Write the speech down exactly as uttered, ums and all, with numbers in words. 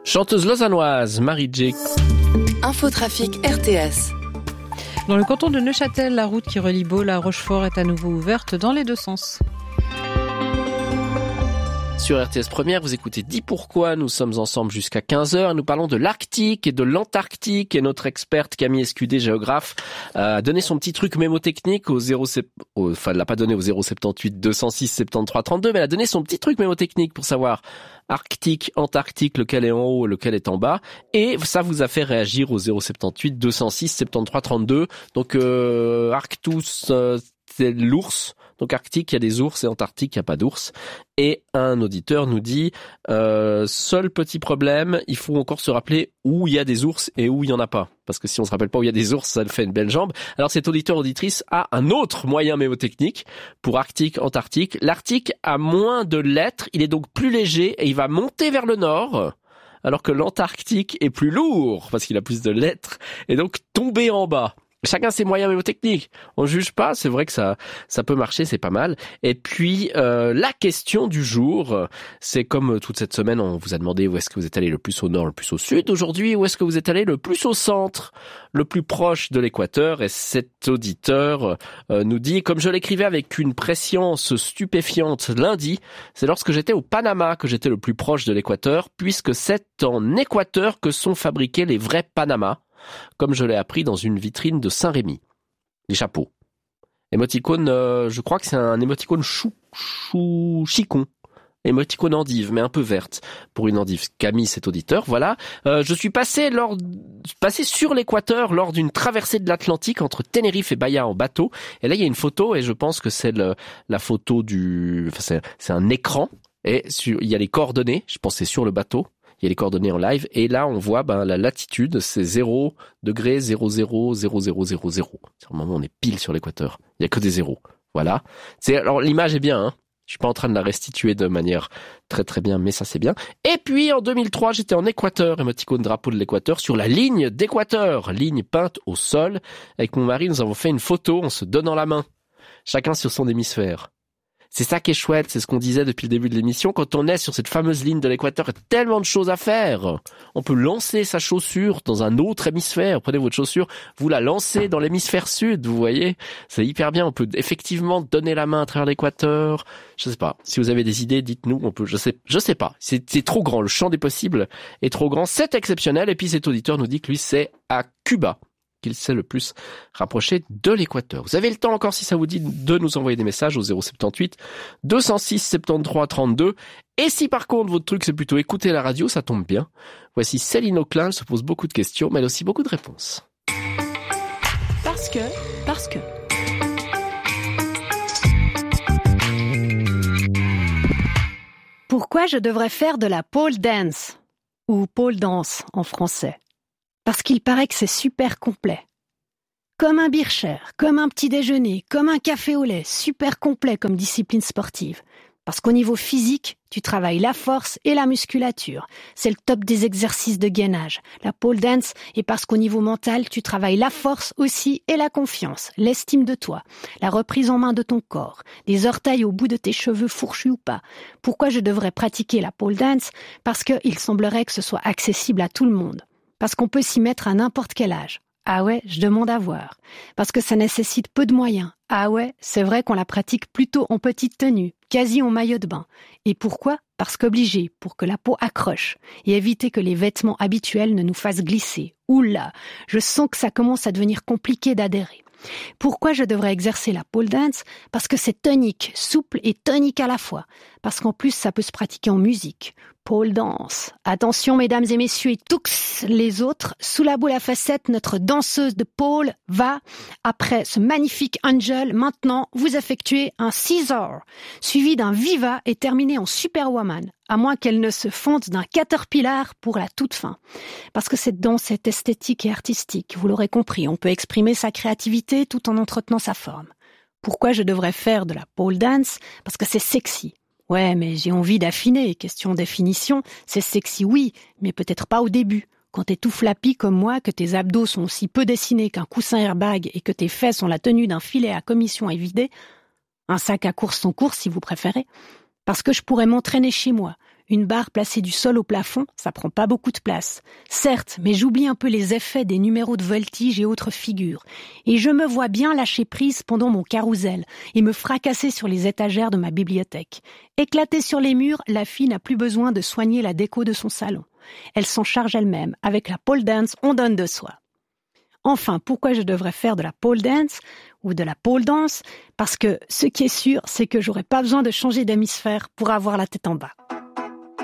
Chanteuse lausannoise, Marie J. Infotrafic R T S. Dans le canton de Neuchâtel, la route qui relie Baule à Rochefort est à nouveau ouverte dans les deux sens. Sur R T S Première, vous écoutez Dis pourquoi, nous sommes ensemble jusqu'à quinze heures. Nous parlons de l'Arctique et de l'Antarctique et notre experte Camille Escudé, géographe, a donné son petit truc mémotechnique au zéro, au, enfin, elle l'a pas donné au zéro soixante-dix-huit deux cent six soixante-treize trente-deux, mais elle a donné son petit truc mémotechnique pour savoir Arctique, Antarctique, lequel est en haut, lequel est en bas. Et ça vous a fait réagir au zéro soixante-dix-huit deux cent six soixante-treize trente-deux. Donc, euh, Arctus, euh, c'est l'ours. Donc Arctique, il y a des ours et Antarctique, il n'y a pas d'ours. Et un auditeur nous dit, euh, seul petit problème, il faut encore se rappeler où il y a des ours et où il n'y en a pas. Parce que si on se rappelle pas où il y a des ours, ça fait une belle jambe. Alors cet auditeur-auditrice a un autre moyen mémotechnique pour Arctique, Antarctique. L'Arctique a moins de lettres, il est donc plus léger et il va monter vers le nord. Alors que l'Antarctique est plus lourd parce qu'il a plus de lettres et donc tomber en bas. Chacun ses moyens mémotechniques. On juge pas, c'est vrai que ça ça peut marcher, c'est pas mal. Et puis euh, la question du jour, c'est comme toute cette semaine, on vous a demandé où est-ce que vous êtes allé le plus au nord, le plus au sud. Aujourd'hui, où est-ce que vous êtes allé le plus au centre, le plus proche de l'équateur. Et cet auditeur euh, nous dit, comme je l'écrivais avec une prescience stupéfiante lundi, c'est lorsque j'étais au Panama que j'étais le plus proche de l'équateur, puisque c'est en Équateur que sont fabriqués les vrais Panamas, comme je l'ai appris dans une vitrine de Saint-Rémy. Les chapeaux. Émoticône, euh, je crois que c'est un émoticône chou, chou, chicon. Émoticône endive, mais un peu verte pour une endive. Camille, cet auditeur, voilà. Euh, je suis passé lors, passé sur l'équateur lors d'une traversée de l'Atlantique entre Tenerife et Bahia en bateau. Et là, il y a une photo, et je pense que c'est le, la photo du, enfin, c'est, c'est un écran. Et sur, il y a les coordonnées. Je pense que c'est sur le bateau. Il y a les coordonnées en live, et là on voit ben la latitude, c'est zéro degré zéro zéro zéro zéro zéro zéro. C'est au moment où on est pile sur l'équateur. Il y a que des zéros. Voilà. C'est alors l'image est bien, hein. Je suis pas en train de la restituer de manière très très bien, mais ça c'est bien. Et puis en deux mille trois, j'étais en Équateur, émoticône drapeau de l'Équateur, sur la ligne d'Équateur, ligne peinte au sol. Avec mon mari, nous avons fait une photo en se donnant la main, chacun sur son hémisphère. C'est ça qui est chouette, c'est ce qu'on disait depuis le début de l'émission. Quand on est sur cette fameuse ligne de l'équateur, il y a tellement de choses à faire. On peut lancer sa chaussure dans un autre hémisphère. Prenez votre chaussure, vous la lancez dans l'hémisphère sud, vous voyez. C'est hyper bien. On peut effectivement donner la main à travers l'équateur. Je sais pas. Si vous avez des idées, dites-nous. On peut, je sais, je sais pas. C'est, c'est trop grand. Le champ des possibles est trop grand. C'est exceptionnel. Et puis cet auditeur nous dit que lui, c'est à Cuba qu'il s'est le plus rapproché de l'équateur. Vous avez le temps encore, si ça vous dit, de nous envoyer des messages au zéro soixante-dix-huit deux cent six soixante-treize trente-deux. Et si par contre votre truc c'est plutôt écouter la radio, ça tombe bien. Voici Céline Auclin, elle se pose beaucoup de questions, mais elle a aussi beaucoup de réponses. Parce que, parce que... Pourquoi je devrais faire de la pole dance, ou pole dance en français? Parce qu'il paraît que c'est super complet. Comme un Bircher, comme un petit déjeuner, comme un café au lait, super complet comme discipline sportive. Parce qu'au niveau physique, tu travailles la force et la musculature. C'est le top des exercices de gainage, la pole dance, et parce qu'au niveau mental, tu travailles la force aussi et la confiance, l'estime de toi, la reprise en main de ton corps, des orteils au bout de tes cheveux fourchus ou pas. Pourquoi je devrais pratiquer la pole dance? Parce qu'il semblerait que ce soit accessible à tout le monde. Parce qu'on peut s'y mettre à n'importe quel âge. Ah ouais, je demande à voir. Parce que ça nécessite peu de moyens. Ah ouais, c'est vrai qu'on la pratique plutôt en petite tenue, quasi en maillot de bain. Et pourquoi? Parce qu'obligé, pour que la peau accroche et éviter que les vêtements habituels ne nous fassent glisser. Oula, je sens que ça commence à devenir compliqué d'adhérer. Pourquoi je devrais exercer la pole dance? Parce que c'est tonique, souple et tonique à la fois. Parce qu'en plus, ça peut se pratiquer en musique. Pole dance. Attention, mesdames et messieurs, et tous les autres, sous la boule à facettes, notre danseuse de pole va, après ce magnifique angel, maintenant vous effectuer un Caesar, suivi d'un viva et terminé en superwoman, à moins qu'elle ne se fonde d'un caterpillar pour la toute fin. Parce que cette danse est esthétique et artistique, vous l'aurez compris, on peut exprimer sa créativité tout en entretenant sa forme. Pourquoi je devrais faire de la pole dance? Parce que c'est sexy. Ouais, mais j'ai envie d'affiner. Question définition, c'est sexy, oui, mais peut-être pas au début. Quand t'es tout flappy comme moi, que tes abdos sont aussi peu dessinés qu'un coussin airbag et que tes fesses ont la tenue d'un filet à commission évidé, un sac à course sans course si vous préférez, parce que je pourrais m'entraîner chez moi, Une barre placée du sol au plafond, ça prend pas beaucoup de place. Certes, mais j'oublie un peu les effets des numéros de voltige et autres figures. Et je me vois bien lâcher prise pendant mon carrousel et me fracasser sur les étagères de ma bibliothèque. Éclatée sur les murs, la fille n'a plus besoin de soigner la déco de son salon. Elle s'en charge elle-même. Avec la pole dance, on donne de soi. Enfin, pourquoi je devrais faire de la pole dance ou de la pole dance? Parce que ce qui est sûr, c'est que j'aurais pas besoin de changer d'hémisphère pour avoir la tête en bas.